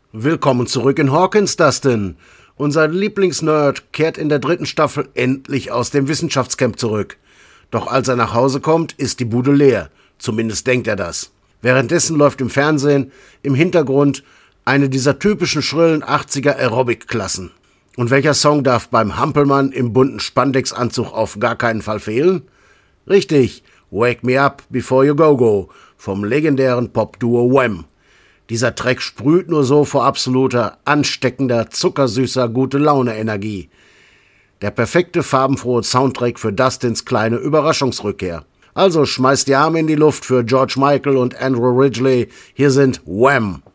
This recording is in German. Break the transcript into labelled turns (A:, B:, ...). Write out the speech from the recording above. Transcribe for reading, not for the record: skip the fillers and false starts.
A: Willkommen zurück in Hawkins, Dustin. Unser Lieblingsnerd kehrt in der 3. Staffel endlich aus dem Wissenschaftscamp zurück. Doch als er nach Hause kommt, ist die Bude leer. Zumindest denkt er das. Währenddessen läuft im Fernsehen im Hintergrund eine dieser typischen schrillen 80er Aerobic-Klassen. Und welcher Song darf beim Hampelmann im bunten Spandexanzug auf gar keinen Fall fehlen? Richtig, Wake Me Up Before You Go Go vom legendären Popduo Wham. Dieser Track sprüht nur so vor absoluter, ansteckender, zuckersüßer Gute-Laune-Energie. Der perfekte, farbenfrohe Soundtrack für Dustins kleine Überraschungsrückkehr. Also schmeißt die Arme in die Luft für George Michael und Andrew Ridgeley. Hier sind Wham!